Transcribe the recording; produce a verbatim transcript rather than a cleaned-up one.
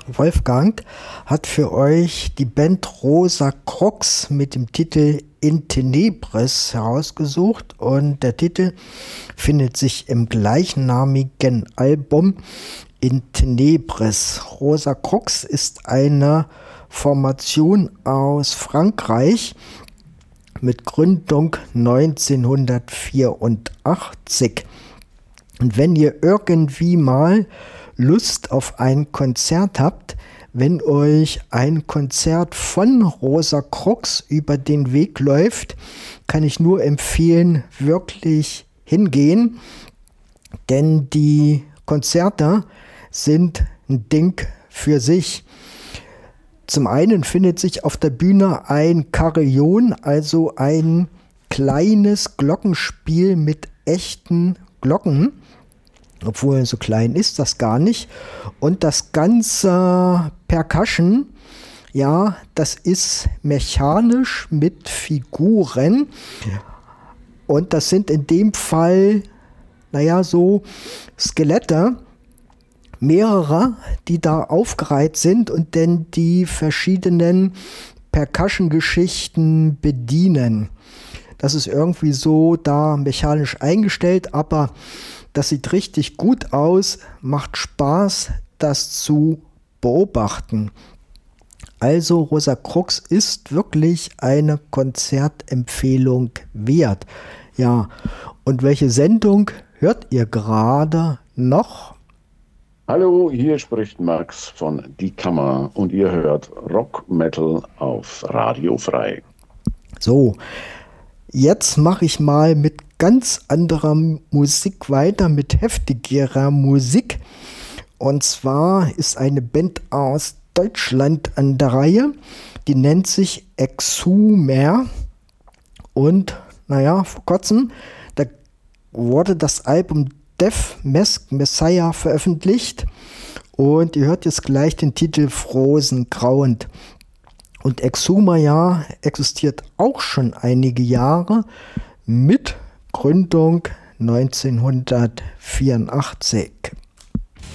Wolfgang hat für euch die Band Rosa Crux mit dem Titel In Tenebris herausgesucht und der Titel findet sich im gleichnamigen Album In Tenebris. Rosa Crux ist eine Formation aus Frankreich mit Gründung neunzehnhundertvierundachtzig. Und wenn ihr irgendwie mal Lust auf ein Konzert habt, wenn euch ein Konzert von Rosa Crux über den Weg läuft, kann ich nur empfehlen, wirklich hingehen, denn die Konzerte sind ein Ding für sich. Zum einen findet sich auf der Bühne ein Carillon, also ein kleines Glockenspiel mit echten Glocken. Obwohl so klein ist das gar nicht. Und das ganze Percussion, ja, das ist mechanisch mit Figuren. Ja. Und das sind in dem Fall, naja, so Skelette, mehrere, die da aufgereiht sind und dann die verschiedenen Percussion-Geschichten bedienen. Das ist irgendwie so da mechanisch eingestellt, aber das sieht richtig gut aus, macht Spaß, das zu beobachten. Also Rosa Crux ist wirklich eine Konzertempfehlung wert. Ja, und welche Sendung hört ihr gerade noch? Hallo, hier spricht Max von Die Kammer und ihr hört Rock Metal auf Radio Frei. So, jetzt mache ich mal mit ganz anderer Musik weiter, mit heftigerer Musik. Und zwar ist eine Band aus Deutschland an der Reihe, die nennt sich Exhumer. Und naja, vor kurzem, da wurde das Album Death Mask Messiah veröffentlicht. Und ihr hört jetzt gleich den Titel Frozen Grauend. Und Exhumer, ja, existiert auch schon einige Jahre mit Gründung neunzehnhundertvierundachtzig.